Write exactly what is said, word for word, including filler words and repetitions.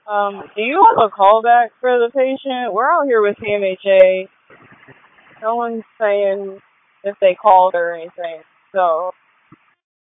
Um, do you have a callback for the patient? We're out here with C M H A. No one's saying if they called or anything. So